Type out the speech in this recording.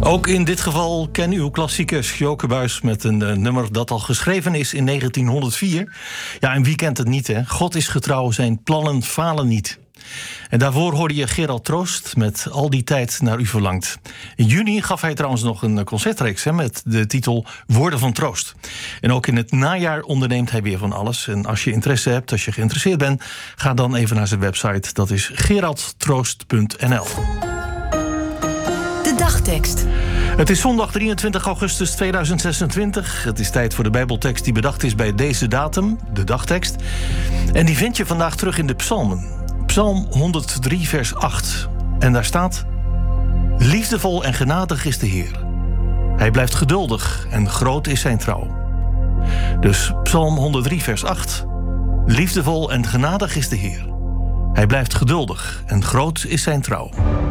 Ook in dit geval ken uw klassieke Sjoeke Buys met een nummer dat al geschreven is in 1904. Ja, en wie kent het niet, hè? God is getrouw, zijn plannen falen niet. En daarvoor hoorde je Gerald Troost met Al die tijd naar u verlangt. In juni gaf hij trouwens nog een concertreeks met de titel Woorden van Troost. En ook in het najaar onderneemt hij weer van alles. En als je interesse hebt, als je geïnteresseerd bent, ga dan even naar zijn website. Dat is geraldtroost.nl. De dagtekst. Het is zondag 23 augustus 2026. Het is tijd voor de Bijbeltekst die bedacht is bij deze datum, de dagtekst. En die vind je vandaag terug in de psalmen. Psalm 103 vers 8. En daar staat: liefdevol en genadig is de Heer. Hij blijft geduldig en groot is zijn trouw. Dus Psalm 103 vers 8. Liefdevol en genadig is de Heer. Hij blijft geduldig en groot is zijn trouw.